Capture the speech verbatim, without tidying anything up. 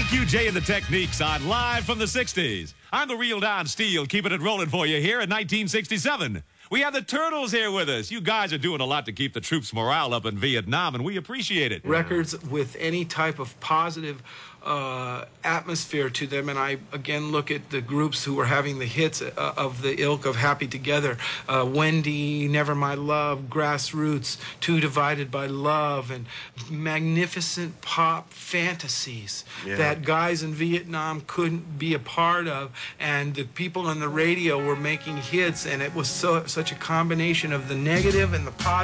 Q J and the Techniques on Live from the sixties. I'm the real Don Steele, keeping it rolling for you here in nineteen sixty-seven. We have the Turtles here with us. You guys are doing a lot to keep the troops' morale up in Vietnam, and we appreciate it. Records with any type of positive uh, atmosphere to them, and I again look at the groups who were having the hits uh, of the ilk of Happy Together, uh, Wendy, Never My Love, Grassroots, Two Divided by Love, and magnificent pop fantasies yeah. that guys in Vietnam couldn't be a part of, and the people on the radio were making hits, and it was so such a combination of the negative and the positive.